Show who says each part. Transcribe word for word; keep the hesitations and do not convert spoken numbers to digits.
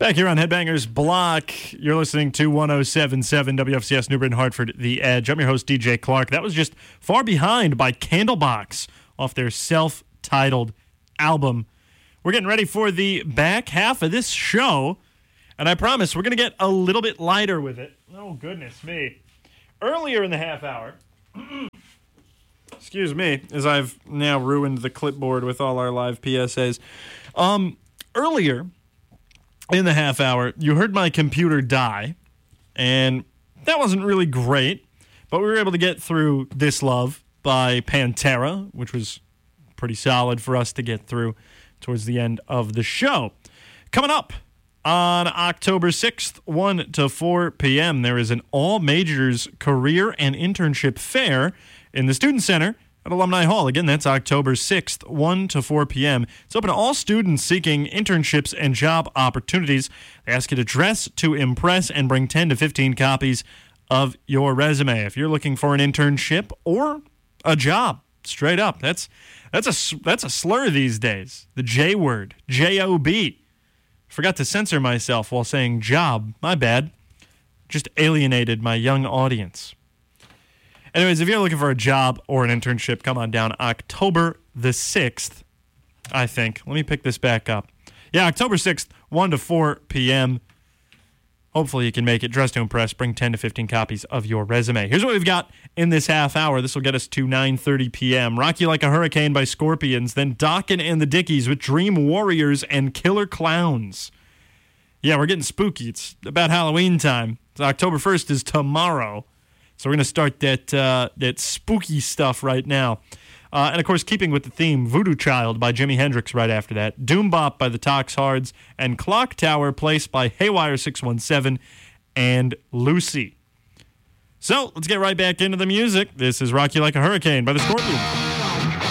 Speaker 1: Back here on Headbangers Block, you're listening to one oh seven point seven W F C S New Britain Hartford, The Edge. I'm your host, D J Clark. That was just Far Behind by Candlebox off their self-titled album. We're getting ready for the back half of this show, and I promise we're going to get a little bit lighter with it. Oh, goodness me. Earlier in the half hour, excuse me, as I've now ruined the clipboard with all our live P S As. Um, earlier in the half hour, you heard my computer die, and that wasn't really great, but we were able to get through This Love by Pantera, which was pretty solid for us to get through towards the end of the show. Coming up on October sixth, one to four p.m., there is an all-majors career and internship fair in the Student Center at Alumni Hall. Again, that's October sixth, one to four p.m. It's open to all students seeking internships and job opportunities. They ask you to dress to impress and bring ten to fifteen copies of your resume. If you're looking for an internship or a job, straight up, that's that's a, that's a slur these days. The J word, J O B. Forgot to censor myself while saying job. My bad. Just alienated my young audience. Anyways, if you're looking for a job or an internship, come on down October the sixth, I think. Let me pick this back up. Yeah, October sixth, one to four p.m. Hopefully you can make it. Dress to impress. Bring ten to fifteen copies of your resume. Here's what we've got in this half hour. This will get us to nine thirty p.m. Rock You Like a Hurricane by Scorpions. Then Dokken and the Dickies with Dream Warriors and Killer Clowns. Yeah, we're getting spooky. It's about Halloween time. So October first is tomorrow. So we're going to start that uh, that spooky stuff right now. Uh, and, of course, keeping with the theme, Voodoo Child by Jimi Hendrix right after that. Doom Bop by the Tox Hards. And Clock Tower Place by Haywire six one seven and Lucy. So let's get right back into the music. This is Rock You Like a Hurricane by the Scorpions.